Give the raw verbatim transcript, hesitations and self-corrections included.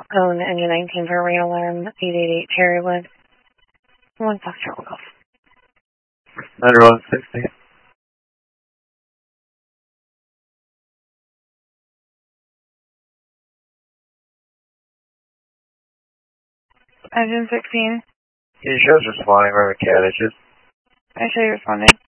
Own engine nineteen for rain alarm, eight eight eight Cherrywood. One Foxtrot Golf. Under one sixty. Engine sixteen. It shows responding, remember cottages. I show you responding.